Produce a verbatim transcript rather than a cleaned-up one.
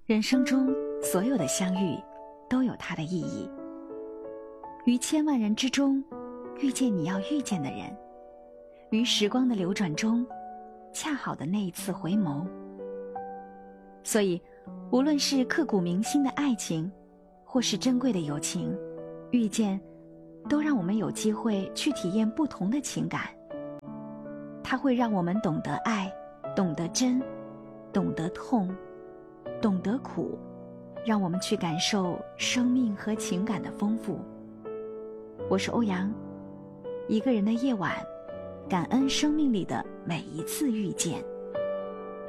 人生中所有的相遇都有它的意义，于千万人之中遇见你要遇见的人，于时光的流转中恰好的那一次回眸。所以无论是刻骨铭心的爱情，或是珍贵的友情，遇见都让我们有机会去体验不同的情感。它会让我们懂得爱，懂得真，懂得痛，懂得苦，让我们去感受生命和情感的丰富。我是欧阳，一个人的夜晚，感恩生命里的每一次遇见。